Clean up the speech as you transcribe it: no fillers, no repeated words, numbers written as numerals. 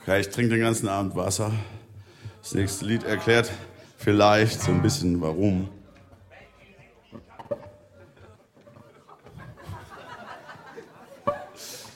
Ja, ich trinke den ganzen Abend Wasser. Das nächste Lied erklärt vielleicht so ein bisschen warum.